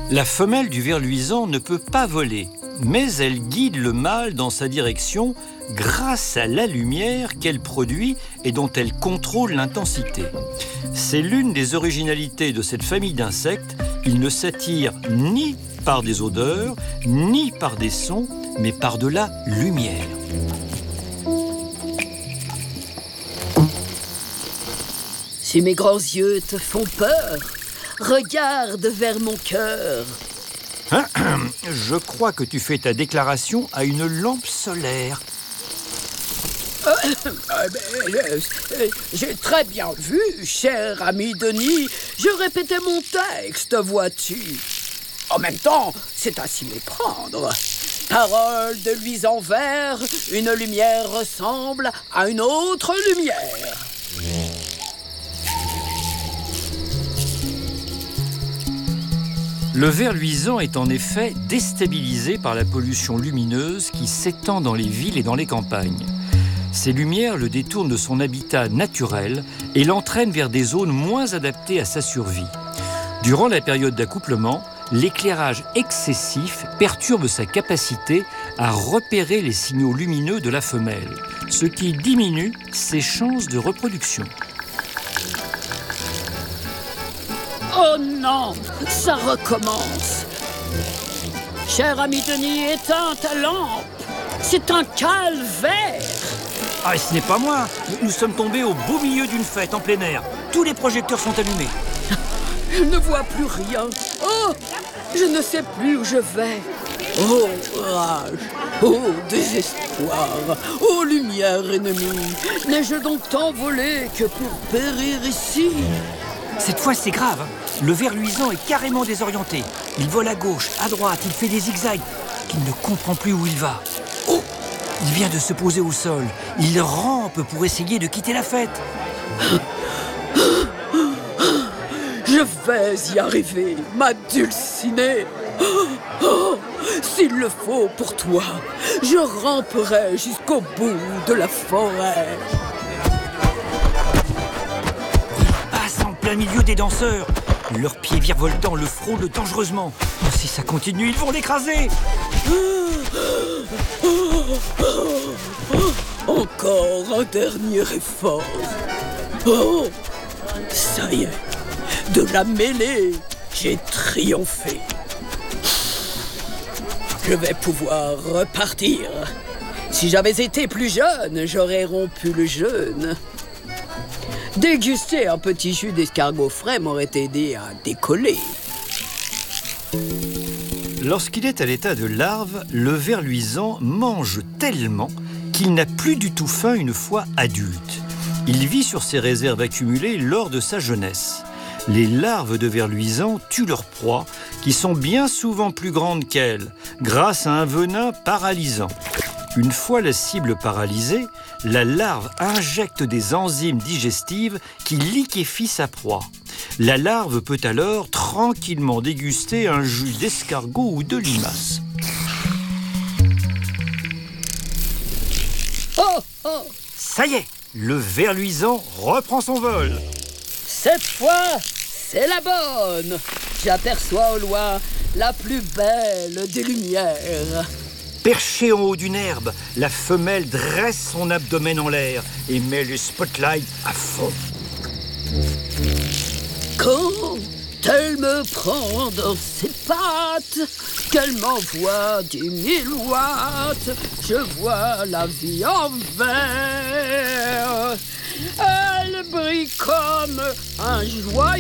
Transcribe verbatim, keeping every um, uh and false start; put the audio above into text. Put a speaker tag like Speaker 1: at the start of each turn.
Speaker 1: La femelle du ver luisant ne peut pas voler, mais elle guide le mâle dans sa direction grâce à la lumière qu'elle produit et dont elle contrôle l'intensité. C'est l'une des originalités de cette famille d'insectes. Ils ne s'attirent ni par des odeurs, ni par des sons, mais par de la lumière.
Speaker 2: Si mes grands yeux te font peur, regarde vers mon cœur.
Speaker 1: Je crois que tu fais ta déclaration à une lampe solaire.
Speaker 2: Euh, euh, euh, j'ai très bien vu, cher ami Denis. Je répétais mon texte, vois-tu. En même temps, c'est à s'y méprendre. Parole de luisant vert, une lumière ressemble à une autre lumière.
Speaker 1: Le ver luisant est en effet déstabilisé par la pollution lumineuse qui s'étend dans les villes et dans les campagnes. Ces lumières le détournent de son habitat naturel et l'entraînent vers des zones moins adaptées à sa survie. Durant la période d'accouplement, l'éclairage excessif perturbe sa capacité à repérer les signaux lumineux de la femelle, ce qui diminue ses chances de reproduction.
Speaker 2: Oh non, ça recommence. Cher ami Denis, éteins ta lampe. C'est un calvaire.
Speaker 1: Ah, ce n'est pas moi. Nous sommes tombés au beau milieu d'une fête en plein air. Tous les projecteurs sont allumés.
Speaker 2: Je ne vois plus rien. Oh, je ne sais plus où je vais. Oh, rage. Oh, désespoir. Oh, lumière ennemie. N'ai-je donc tant volé que pour périr ici?
Speaker 1: Cette fois, c'est grave. Le ver luisant est carrément désorienté. Il vole à gauche, à droite, il fait des zigzags. Il ne comprend plus où il va. Oh! Il vient de se poser au sol. Il rampe pour essayer de quitter la fête.
Speaker 2: Je vais y arriver, ma dulcinée. Oh, s'il le faut pour toi, je ramperai jusqu'au bout de la forêt.
Speaker 1: Plein milieu des danseurs. Leurs pieds virevoltants le frôlent dangereusement. Oh, si ça continue, ils vont l'écraser.
Speaker 2: Encore un dernier effort. Oh, ça y est, de la mêlée, j'ai triomphé. Je vais pouvoir repartir. Si j'avais été plus jeune, j'aurais rompu le jeûne. Déguster un petit jus d'escargot frais m'aurait aidé à décoller.
Speaker 1: Lorsqu'il est à l'état de larve, le ver luisant mange tellement qu'il n'a plus du tout faim une fois adulte. Il vit sur ses réserves accumulées lors de sa jeunesse. Les larves de ver luisant tuent leurs proies, qui sont bien souvent plus grandes qu'elles, grâce à un venin paralysant. Une fois la cible paralysée, la larve injecte des enzymes digestives qui liquéfient sa proie. La larve peut alors tranquillement déguster un jus d'escargot ou de limace.
Speaker 2: Oh, oh!
Speaker 1: Ça y est, le ver luisant reprend son vol.
Speaker 2: Cette fois, c'est la bonne. J'aperçois au loin la plus belle des lumières.
Speaker 1: Perchée en haut d'une herbe, la femelle dresse son abdomen en l'air et met le spotlight à fond.
Speaker 2: Quand elle me prend dans ses pattes, qu'elle m'envoie dix mille watts, je vois la vie en vert. Elle brille comme un joyau.